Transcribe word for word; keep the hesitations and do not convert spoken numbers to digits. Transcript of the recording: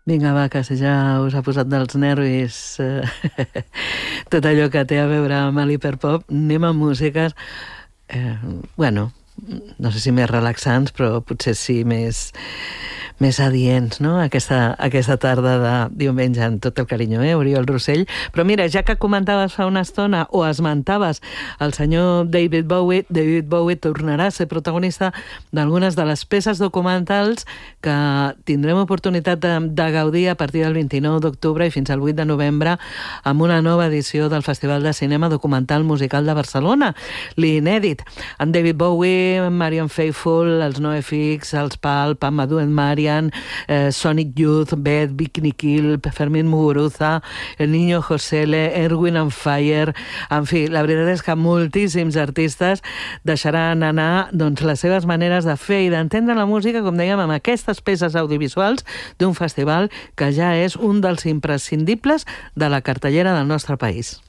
Vinga, va, que si ja us ha posat dels nervis eh, tot allò que té a veure amb l'hiperpop, anem amb músiques, eh, bueno, no sé si més relaxants, però potser sí més, més adients, no? Aquesta, aquesta tarda de diumenge, amb tot el carinyo, eh, Oriol Rossell. Però mira, ja que comentaves fa una estona o esmentaves el senyor David Bowie, David Bowie tornarà a ser protagonista d'algunes de les peces documentals que tindrem oportunitat de, de gaudir a partir del vint-i-nou d'octubre i fins al vuit de novembre amb una nova edició del Festival de Cinema Documental Musical de Barcelona, l'inèdit. En David Bowie, Marianne Faithfull, els NoFX, els Pulp, Amadou and Marian, eh, Sonic Youth, Beth, Bikini Kill, Fermín Muguruza, El Niño Josele, Erwin and Fire. En fi, la veritat és que moltíssims artistes deixaran anar doncs, les seves maneres de fer i d'entendre la música, com dèiem, amb aquestes peces audiovisuals d'un festival que ja és un dels imprescindibles de la cartellera del nostre país.